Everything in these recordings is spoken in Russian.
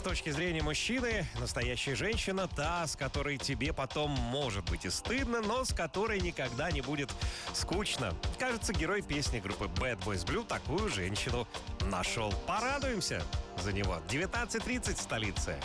точки зрения мужчины, настоящая женщина, та, с которой тебе потом может быть и стыдно, но с которой никогда не будет скучно. Кажется, герой песни группы Bad Boys Blue такую женщину нашел. Порадуемся за него. 19:30 в столице.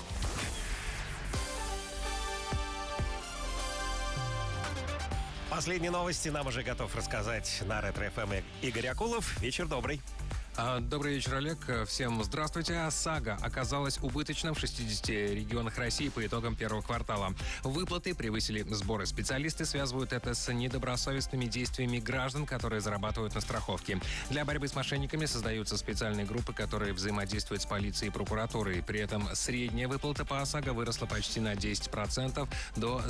Последние новости нам уже готов рассказать на Ретро-ФМ Игорь Акулов. Вечер добрый. Добрый вечер, Олег. Всем здравствуйте. «Сага» оказалась убыточным в 60 регионах России по итогам первого квартала. Выплаты превысили сборы. Специалисты связывают это с недобросовестными действиями граждан, которые зарабатывают на страховке. Для борьбы с мошенниками создаются специальные группы, которые взаимодействуют с полицией и прокуратурой. При этом средняя выплата по ОСАГО выросла почти на 10% до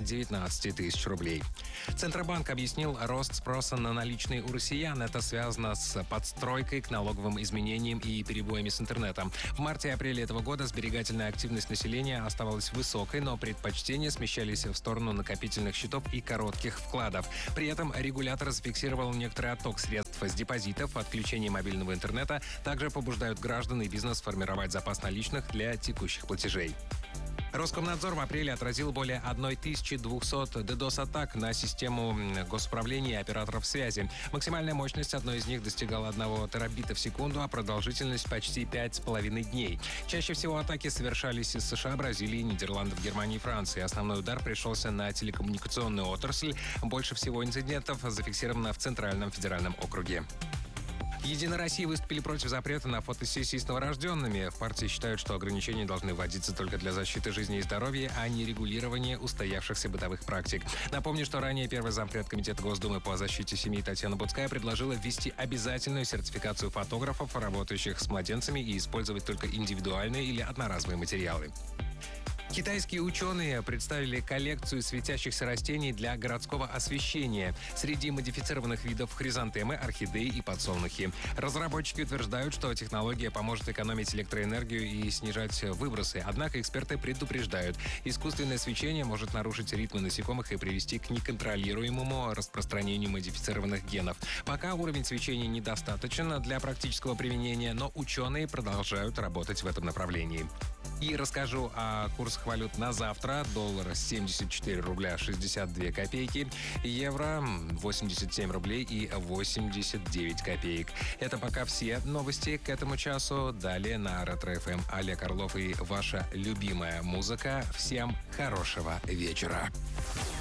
119 тысяч рублей. Центробанк объяснил рост спроса на наличные у россиян. Это связано с подстройкой к налоговым изменениям и перебоями с интернетом. В марте и апреле этого года сберегательная активность населения оставалась высокой, но предпочтения смещались в сторону накопительных счетов и коротких вкладов. При этом регулятор зафиксировал некоторый отток средств с депозитов. Отключение мобильного интернета также побуждают граждан и бизнес формировать запас наличных для текущих платежей. Роскомнадзор в апреле отразил более 1200 DDoS-атак на систему госуправления и операторов связи. Максимальная мощность одной из них достигала 1 терабита в секунду, а продолжительность почти 5,5 дней. Чаще всего атаки совершались из США, Бразилии, Нидерландов, Германии и Франции. Основной удар пришелся на телекоммуникационную отрасль. Больше всего инцидентов зафиксировано в Центральном федеральном округе. «Единая Россия» выступили против запрета на фотосессии с новорожденными. В партии считают, что ограничения должны вводиться только для защиты жизни и здоровья, а не регулирования устоявшихся бытовых практик. Напомню, что ранее первый зампред Комитета Госдумы по защите семьи Татьяна Буцкая предложила ввести обязательную сертификацию фотографов, работающих с младенцами, и использовать только индивидуальные или одноразовые материалы. Китайские ученые представили коллекцию светящихся растений для городского освещения. Среди модифицированных видов хризантемы, орхидеи и подсолнухи. Разработчики утверждают, что технология поможет экономить электроэнергию и снижать выбросы. Однако эксперты предупреждают, искусственное свечение может нарушить ритмы насекомых и привести к неконтролируемому распространению модифицированных генов. Пока уровень свечения недостаточен для практического применения, но ученые продолжают работать в этом направлении. И расскажу о курсах валют на завтра. Доллар 74 рубля 62 копейки. Евро 87 рублей и 89 копеек. Это пока все новости к этому часу. Далее на Ретро-ФМ Олег Орлов и ваша любимая музыка. Всем хорошего вечера.